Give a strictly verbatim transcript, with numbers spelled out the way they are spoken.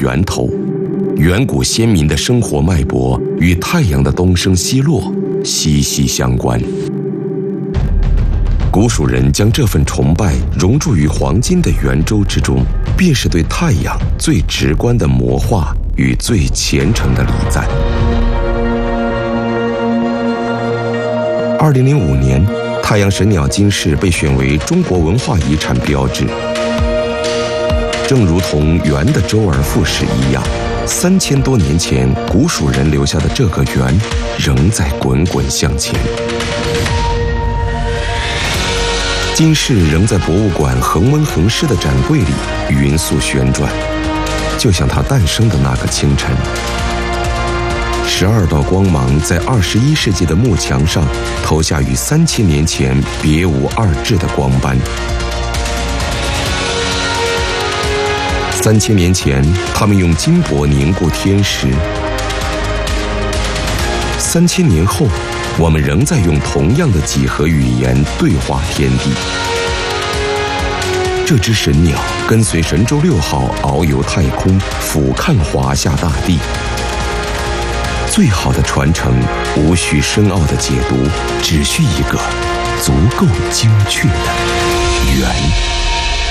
源头。远古先民的生活脉搏与太阳的东升西落息息相关。古蜀人将这份崇拜融入于黄金的圆周之中，便是对太阳最直观的魔化与最虔诚的礼赞。二零零五年，太阳神鸟金饰被选为中国文化遗产标志。正如同圆的周而复始一样，三千多年前古蜀人留下的这个圆，仍在滚滚向前。金饰仍在博物馆恒温恒湿的展柜里匀速旋转，就像它诞生的那个清晨。十二道光芒在二十一世纪的幕墙上投下与三千年前别无二致的光斑。三千年前，他们用金箔凝固天时；三千年后，我们仍在用同样的几何语言对话天地。这只神鸟跟随神舟六号遨游太空，俯瞰华夏大地。最好的传承，无需深奥的解读，只需一个足够精确的圆。